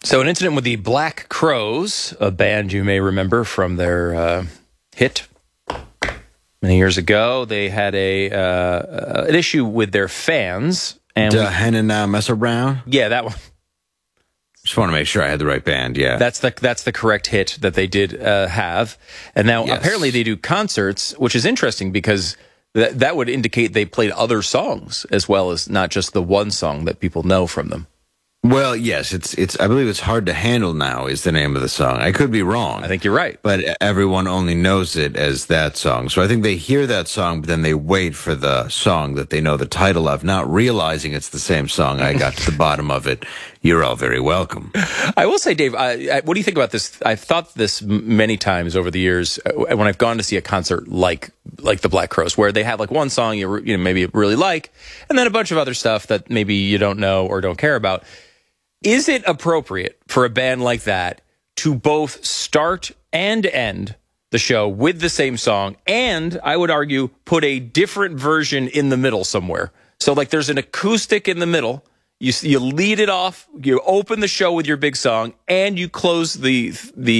So an incident with the Black Crowes, a band you may remember from their hit many years ago. They had an issue with their fans. And Hen and Mess Around? Yeah, that one. Just want to make sure I had the right band, yeah. That's the correct hit that they did have. And now apparently they do concerts, which is interesting because that would indicate they played other songs as well as not just the one song that people know from them. Well, yes, I believe it's Hard to Handle Now is the name of the song. I could be wrong. I think you're right. But everyone only knows it as that song. So I think they hear that song, but then they wait for the song that they know the title of, not realizing it's the same song. I got to the bottom of it. You're all very welcome. I will say, Dave, what do you think about this? I've thought this many times over the years when I've gone to see a concert like the Black Crowes, where they have like one song you maybe really like, and then a bunch of other stuff that maybe you don't know or don't care about. Is it appropriate for a band like that to both start and end the show with the same song, and I would argue put a different version in the middle somewhere? So like there's an acoustic in the middle. You lead it off, you open the show with your big song, and you close the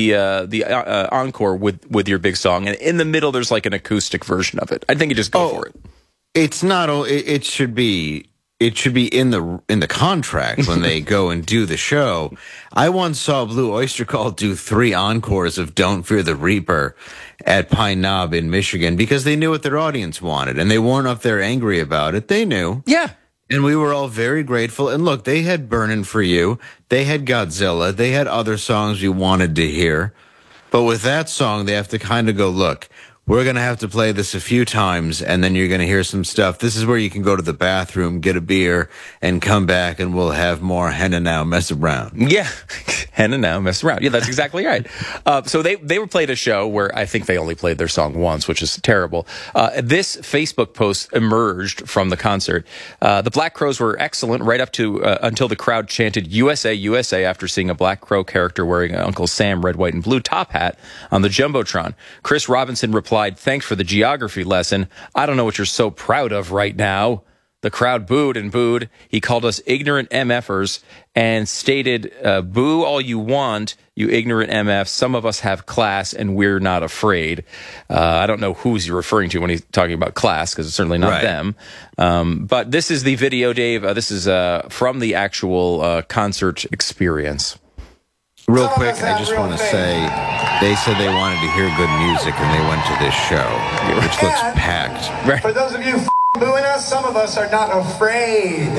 encore with your big song, and in the middle there's like an acoustic vertion of it. I think you just go for it. It's not. It should be. It should be in the contract when they go and do the show. I once saw Blue Oyster Cult do 3 encores of Don't Fear the Reaper at Pine Knob in Michigan because they knew what their audience wanted, and they weren't up there angry about it. They knew. Yeah. And we were all very grateful. And look, they had Burnin' For You. They had Godzilla. They had other songs we wanted to hear. But with that song, they have to kind of go, look, we're going to have to play this a few times, and then you're going to hear some stuff. This is where you can go to the bathroom, get a beer, and come back, and we'll have more Henna Now Mess Around. Yeah, Henna Now Mess Around. Yeah, that's exactly right. So they were played a show where I think they only played their song once, which is terrible. This Facebook post emerged from the concert. The Black Crowes were excellent right up to until the crowd chanted USA, USA after seeing a Black Crow character wearing an Uncle Sam red, white, and blue top hat on the Jumbotron. Chris Robinson replied, "Thanks for the geography lesson. I don't know what you're so proud of right now." The crowd booed and booed. He called us ignorant MFers and stated, "Boo all you want, you ignorant MFs. Some of us have class and we're not afraid." I don't know who's you're referring to when he's talking about class, because it's certainly not them. But this is the video, Dave. This is from the actual concert experience. Real quick, I just want to say, they said they wanted to hear good music, and they went to this show, which looks packed. Right. For those of you booing us, some of us are not afraid.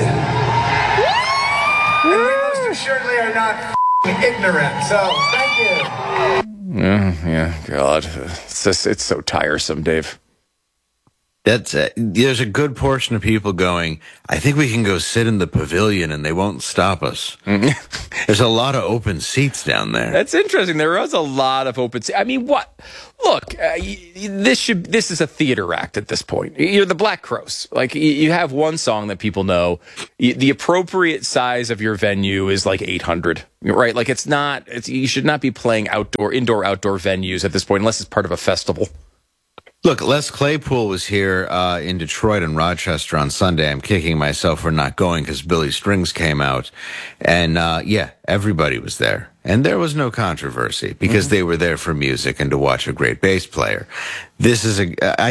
And we most assuredly are not ignorant, so thank you. Yeah, God. It's so tiresome, Dave. There's a good portion of people going, I think we can go sit in the pavilion and they won't stop us. There's a lot of open seats down there. That's interesting. There is a lot of open seats. I mean, what? Look, this is a theater act at this point. You're the Black Crowes. Like, you have one song that people know. The appropriate size of your venue is like 800, right? Like, you should not be playing indoor, outdoor venues at this point unless it's part of a festival. Look, Les Claypool was here in Detroit and Rochester on Sunday. I'm kicking myself for not going because Billy Strings came out. And, everybody was there. And there was no controversy because they were there for music and to watch a great bass player. This is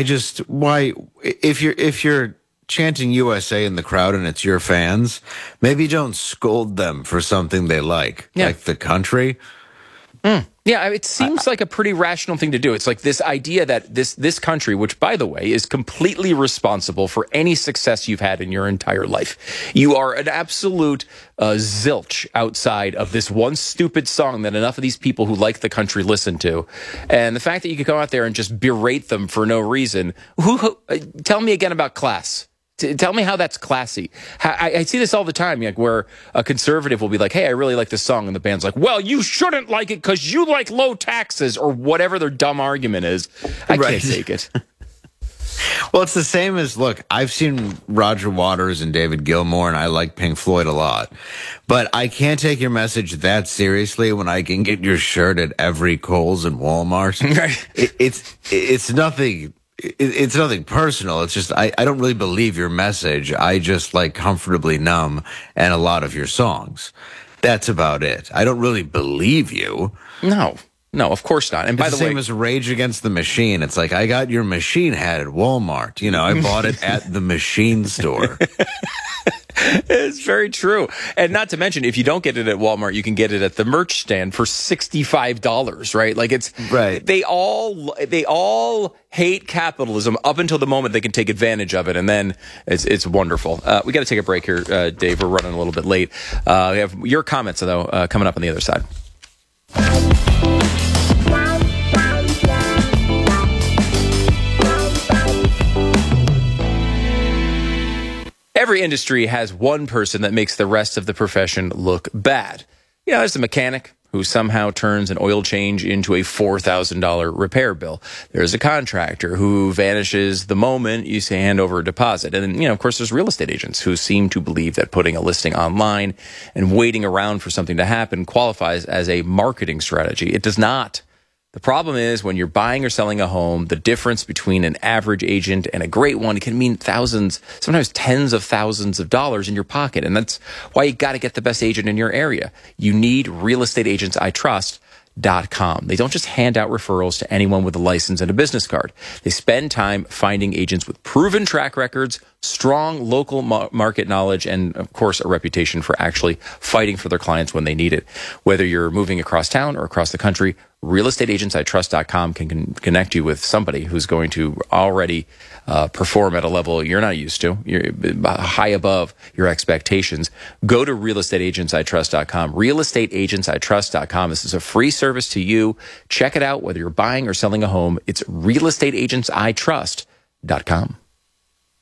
if you're chanting USA in the crowd and it's your fans, maybe don't scold them for something they like the country. Yeah, it seems like a pretty rational thing to do. It's like this idea that this country, which, by the way, is completely responsible for any success you've had in your entire life. You are an absolute zilch outside of this one stupid song that enough of these people who like the country listen to. And the fact that you could go out there and just berate them for no reason. Tell me again about class. Tell me how that's classy. I see this all the time, like where a conservative will be like, "Hey, I really like this song," and the band's like, "Well, you shouldn't like it because you like low taxes," or whatever their dumb argument is. I can't take it. Well, it's the same as, look, I've seen Roger Waters and David Gilmour, and I like Pink Floyd a lot. But I can't take your message that seriously when I can get your shirt at every Kohl's and Walmart. Right. It's nothing... It's nothing personal. It's just, I don't really believe your message. I just like Comfortably Numb and a lot of your songs. That's about it. I don't really believe you. No, of course not. And by It's the the same way, as Rage Against the Machine. It's like, I got your machine hat at Walmart. You know, I bought it at the machine store. it's very true. And not to mention, if you don't get it at Walmart, you can get it at the merch stand for $65, right? Like it's Right. They all hate capitalism up until the moment they can take advantage of it, and then it's wonderful. We got to take a break here, Dave. We're running a little bit late. We have your comments though coming up on the other side. Every industry has one person that makes the rest of the profession look bad. You know, there's the mechanic who somehow turns an oil change into a $4,000 repair bill. There's a contractor who vanishes the moment you say hand over a deposit. And then, of course, there's real estate agents who seem to believe that putting a listing online and waiting around for something to happen qualifies as a marketing strategy. It does not. The problem is when you're buying or selling a home, the difference between an average agent and a great one can mean thousands, sometimes tens of thousands of dollars in your pocket. And that's why you got to get the best agent in your area. You need realestateagentsitrust.com. They don't just hand out referrals to anyone with a license and a business card. They spend time finding agents with proven track records, strong local market knowledge, and of course, a reputation for actually fighting for their clients when they need it. Whether you're moving across town or across the country, realestateagentsitrust.com can connect you with somebody who's going to already perform at a level you're not used to. You're high above your expectations. Go to realestateagentsitrust.com. Realestateagentsitrust.com. This is a free service to you. Check it out, whether you're buying or selling a home. It's realestateagentsitrust.com.